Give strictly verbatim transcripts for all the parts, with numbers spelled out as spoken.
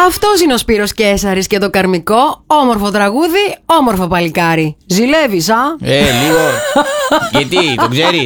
Αυτός είναι ο Σπύρος Κέσαρης και το καρμικό. Όμορφο τραγούδι, όμορφο παλικάρι. Ζηλεύεις, α? Ε, λίγο. Γιατί, το ξέρεις?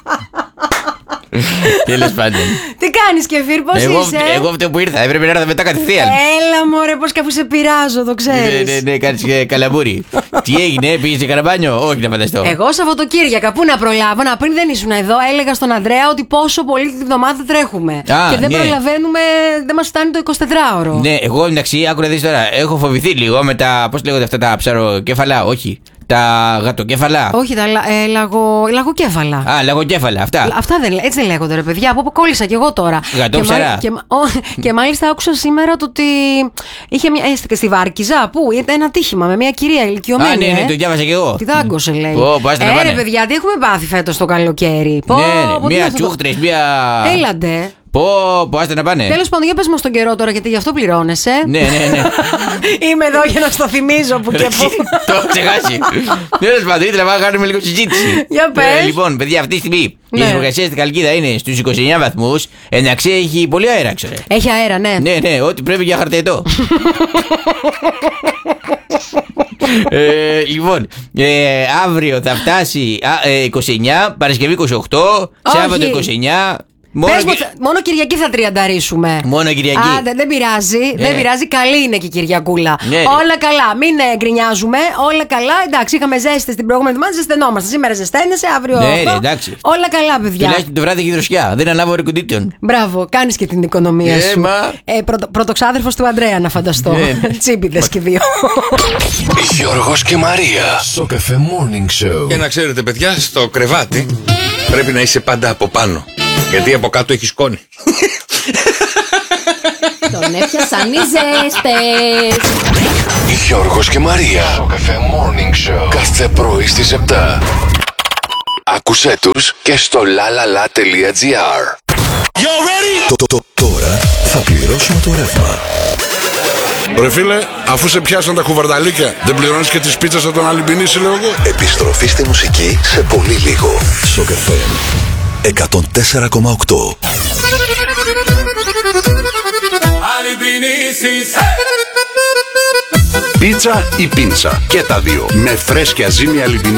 Τέλος πάντων. Τι κάνεις, Κεφίρ, πώς εγώ, είσαι? Εγώ αυτό που ήρθα, έπρεπε να έρθω μετά κατευθείαν. Έλα μωρέ, πως και αφού σε πειράζω, το ξέρεις. Ναι, ναι, ναι, κάνεις και καλαμπούρι. Τι έγινε, πήγες σε καραμπάνιο? Όχι, να φανταστώ. Εγώ Σαββατοκύριακα, πού να προλάβω, να πριν δεν ήσουν εδώ, έλεγα στον Ανδρέα ότι πόσο πολύ τη βδομάδα τρέχουμε. Α, και δεν ναι. προλαβαίνουμε, δεν μας φτάνει το εικοσιτετράωρο. Ναι, εγώ εντάξει, άκου να δεις τώρα. Έχω φοβηθεί λίγο με τα. Πώς λέγονται αυτά τα ψαροκέφαλα, όχι. Τα γατοκέφαλα. Όχι, τα λα, ε, λαγο, λαγοκέφαλα. Α, λαγοκέφαλα, αυτά. Αυτά δεν, έτσι δεν λέγονται, ρε παιδιά. Από όπου κόλλησα κι εγώ τώρα. Γατόψαρα. Και, μα- και, ο, και μάλιστα άκουσα σήμερα το ότι είχε μια. Έστεκε στη Βάρκιζα. Πού ήταν ένα τύχημα με μια κυρία ηλικιωμένη. Α, ναι, ναι, ε. το διάβασα κι εγώ. Τη δάγκωσε, λέει. Πω, πω, άστα να ε, πάνε. ρε παιδιά, τι έχουμε πάθει φέτος το καλοκαίρι. Πω, Ναι, ναι, πω, τι μία αυτό το- τσούχτρες, μία. Έλαντε. Πω, πω, άστα να πάνε. Τέλος πάντων, για πες μας τον καιρό τώρα, γιατί γι' αυτό πληρώνεσαι. Ναι, ναι, ναι. Είμαι εδώ για να στο θυμίζω που και που. Το έχω ξεχάσει. Τέλος πάντων, ήθελα να κάνουμε λίγο συζήτηση. Για πες. Ε, Λοιπόν, παιδιά, αυτή τη στιγμή η Ναι. θερμοκρασία στην Καλκίδα είναι στους είκοσι εννέα βαθμούς. Εντάξει, έχει πολύ αέρα, ξέρω. Έχει αέρα, ναι. Ναι, ναι, ό,τι πρέπει για χαρταετό. ε, λοιπόν, ε, αύριο θα φτάσει α, ε, είκοσι εννέα, Παρασκευή είκοσι οκτώ, Σάββατο Όχι. είκοσι εννέα. Μόνο, Πες μου, και- θα- μόνο Κυριακή θα τριανταρίσουμε. μόνο Κυριακή. Άντε, δεν πειράζει, δεν πειράζει, καλή είναι και η Κυριακούλα. Ναι. Όλα καλά, μην ε, γκρινιάζουμε, όλα καλά. Εντάξει, είχαμε ζέστες την προηγούμενη εβδομάδα, ζεσθενόμαστε. Σήμερα ζεσταίνεσαι, αύριο. Ναι, αυτό. ναι, εντάξει. Όλα καλά, παιδιά. Τουλάχιστον το βράδυ έχει δροσιά. Δεν ανάβω air condition. Μπράβο, κάνεις και την οικονομία Ε, σου. μα. Ε, πρωτο, πρωτοξάδερφος του Ανδρέα, να φανταστώ. Ναι. Τσίπηδες και δύο. Γιώργος και Μαρία στο Cafe Morning Show. Και να ξέρετε, παιδιά, στο κρεβάτι πρέπει να είσαι πάντα από πάνω. Γιατί από κάτω έχει σκόνη. Τον έπιασαν οι ζέστες. Γιώργος και Μαρία στο Cafe Morning Show. Κάθε πρωί στις επτά. Άκουσέ τους και στο lalala.gr. Το, το, το, τώρα θα πληρώσουμε το ρεύμα. Ρε φίλε, αφού σε πιάσαν τα κουβαρνταλίκια, δεν πληρώνεις και τις πίτσες από τον Αλυμπινίση, λέω εγώ. Επιστροφή στη μουσική σε πολύ λίγο. Στο Cafe εκατόν τέσσερα κόμμα οκτώ. Πίτσα ή πίνσα. Και τα δύο. Με φρέσκια ζύμη Αλυμπινίση.